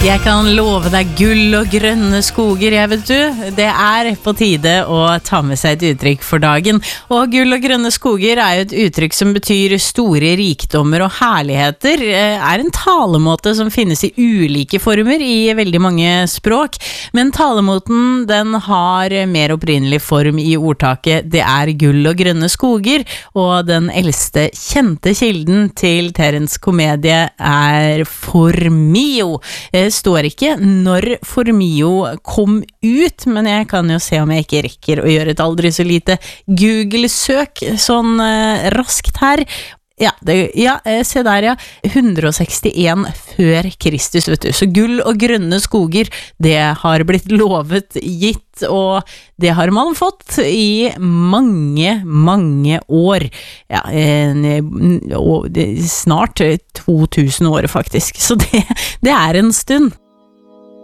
Jeg kan love deg gull og grønne skoger, jeg vet du. Det på tide å ta med seg et uttrykk for dagen. Og gull og grønne skoger jo et uttrykk som betyr store rikdommer og herligheter. En talemåte som finnes i ulike former i veldig mange språk. Men talemåten den har mer opprinnelig form i ordtaket det gull og grønne skoger. Og den eldste kjente kilden til Terence komedie Formio. Står ikke når Formio kom ut, men jeg kan jo se om jeg ikke rekker å gjøre et aldri så lite Google-søk sånn raskt her. Se der 161 før Kristus, vet du. Så gull og grønne skoger, det har blitt lovet, gitt, og det har man fått i mange, mange år. Snart 2000 år faktisk. Så det en stund.